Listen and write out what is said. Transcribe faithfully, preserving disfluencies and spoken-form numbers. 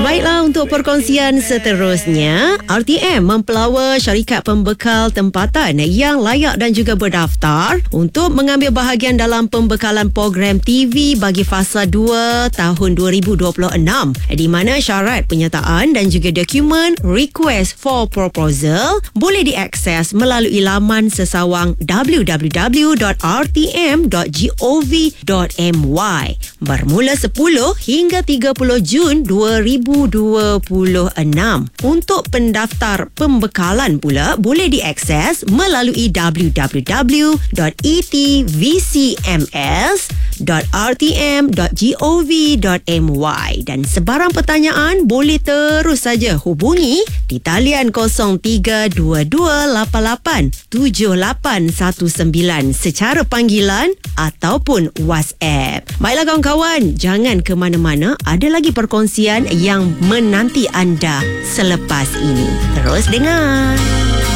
Baiklah, untuk perkongsian seterusnya, R T M mempelawa syarikat pembekal tempatan yang layak dan juga berdaftar untuk mengambil bahagian dalam pembekalan program T V bagi fasa dua tahun dua ribu dua puluh enam, di mana syarat penyertaan dan juga dokumen request for proposal boleh diakses melalui laman sesawang w w w dot r t m dot gov dot m y bermula sepuluh hingga tiga puluh Jun dua ribu dua puluh enam. Untuk pendaftar pembekalan pula boleh diakses melalui w w w dot e t v c m s dot r t m dot gov dot m y dan sebarang pertanyaan boleh terus saja hubungi di talian kosong tiga dua dua lapan lapan tujuh lapan satu sembilan secara panggilan ataupun WhatsApp. Baiklah kawan-kawan, jangan ke mana-mana, ada lagi perkongsian yang menanti anda selepas ini. Terus dengar.